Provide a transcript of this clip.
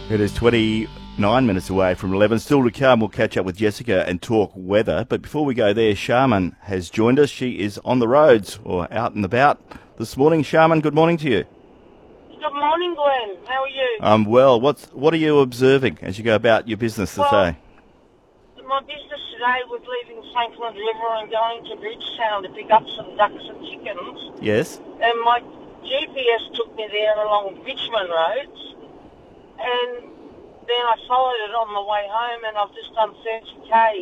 It is 29 minutes away from 11. Still to come, we'll catch up with Jessica and talk weather. But before we go there, Sharman has joined us. She is on the roads or out and about this morning. Sharman, good morning to you. Good morning, Glenn. How are you? Well. What are you observing as you go about your business today? My business today was leaving Franklin River and going to Bridgetown to pick up some ducks and chickens. Yes. And my GPS took me there along Richmond roads. And then I followed it on the way home, and I've just done 30k.